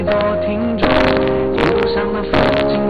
做听众，一路上的风景